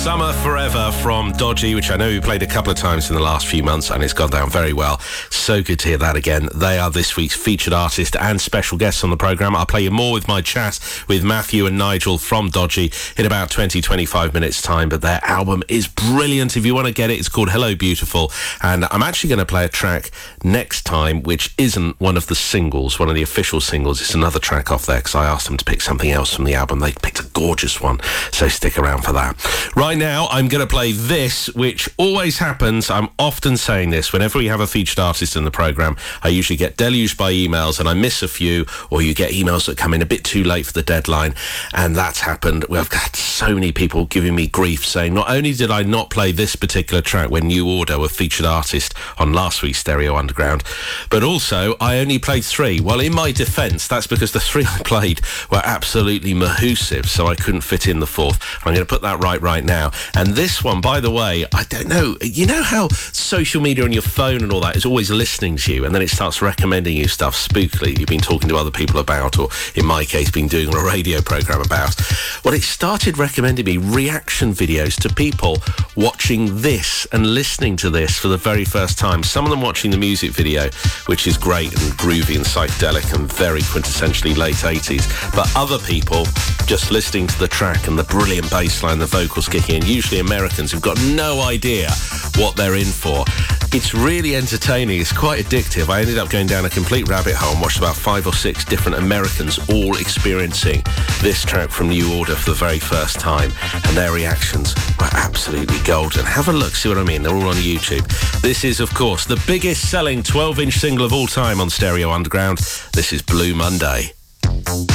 Summer Forever from Dodgy, which I know we played a couple of times in the last few months, and it's gone down very well. So good to hear that again. They are this week's featured artist and special guests on the programme. I'll play you more with my chat with Matthew and Nigel from Dodgy in about 20-25 minutes time, but their album is brilliant. If you want to get it, it's called Hello Beautiful, and I'm actually going to play a track next time which isn't one of the singles, one of the official singles. It's another track off there because I asked them to pick something else from the album. They picked a gorgeous one, so stick around for that. Right now, I'm going to play this, which always happens. I'm often saying this. Whenever we have a featured artist in the programme, I usually get deluged by emails and I miss a few, or you get emails that come in a bit too late for the deadline, and that's happened. We've got so many people giving me grief saying, not only did I not play this particular track when New Order were featured artist on last week's Stereo Underground, but also I only played 3. Well, in my defence, that's because the 3 I played were absolutely mahoosive, so I couldn't fit in the 4th. I'm going to put that right now. And this one, by the way, I don't know, you know how social media on your phone and all that is always listening to you, and then it starts recommending you stuff spookily you've been talking to other people about, or in my case been doing on a radio programme about. Well, it started recommending me reaction videos to people watching this and listening to this for the very first time. Some of them watching the music video, which is great and groovy and psychedelic and very quintessentially late 80s, but other people just listening to the track and the brilliant bass line, the vocals kicking in, usually Americans who've got no idea what they're in for. It's really entertaining. It's quite addictive. I ended up going down a complete rabbit hole and watched about 5 or 6 different Americans all experiencing this track from New Order for the very first time, and their reactions were absolutely golden. Have a look, see what I mean? They're all on YouTube. This is, of course, the biggest selling 12-inch single of all time on Stereo Underground. This is Blue Monday.